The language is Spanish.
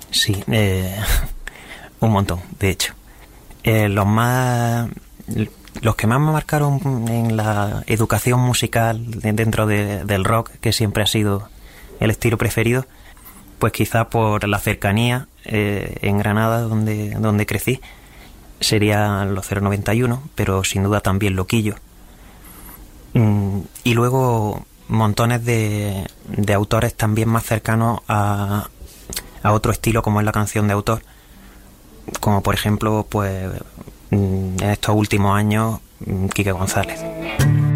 Sí, un montón, de hecho. Los más... Los que más me marcaron en la educación musical dentro del rock, que siempre ha sido el estilo preferido, pues quizá por la cercanía en Granada, donde crecí, serían los 091, pero sin duda también Loquillo. Y luego montones de autores también más cercanos a otro estilo, como es la canción de autor, como por ejemplo, pues en estos últimos años, Quique González.